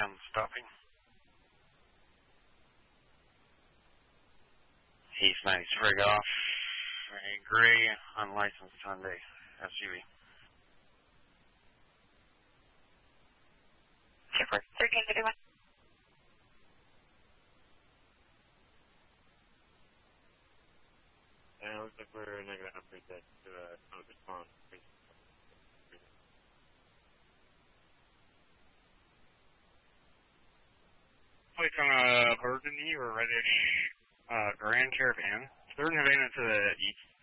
can stopping. He's nice. Rig off. A gray, unlicensed Hyundai SUV. Super. 1351. And it looks like we're negative on preset to not respond. Place on a burgundy or reddish Grand Caravan. They're in the to the east.